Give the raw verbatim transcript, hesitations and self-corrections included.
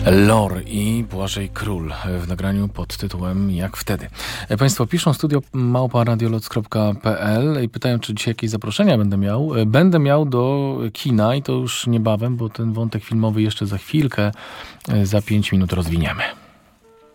Lor i Błażej Król w nagraniu pod tytułem Jak wtedy. Państwo piszą studio małpa radioloc kropka pe el i pytają, czy dzisiaj jakieś zaproszenia będę miał. Będę miał do kina i to już niebawem, bo ten wątek filmowy jeszcze za chwilkę, za pięć minut rozwiniemy.